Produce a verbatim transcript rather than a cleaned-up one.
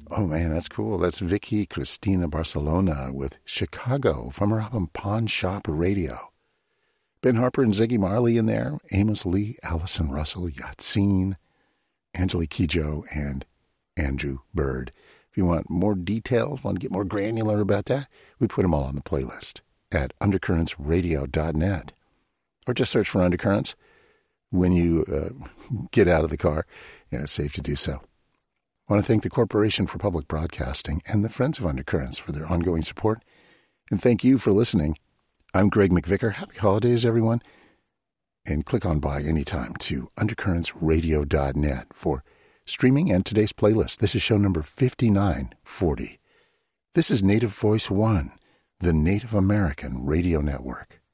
Oh, man, that's cool. That's Vicky Cristina Barcelona with Chicago from her album Pawn Shop Radio. Ben Harper and Ziggy Marley in there, Amos Lee, Allison Russell, Yatsine, Angelique Kidjo, and Andrew Bird. If you want more details, want to get more granular about that, we put them all on the playlist at undercurrents radio dot net. Or just search for Undercurrents when you uh, get out of the car, and it's safe to do so. I want to thank the Corporation for Public Broadcasting and the Friends of Undercurrents for their ongoing support. And thank you for listening. I'm Greg McVicker. Happy holidays, everyone. And click on by anytime to undercurrents radio dot net for streaming and today's playlist. This is show number fifty-nine forty. This is Native Voice One, the Native American Radio Network.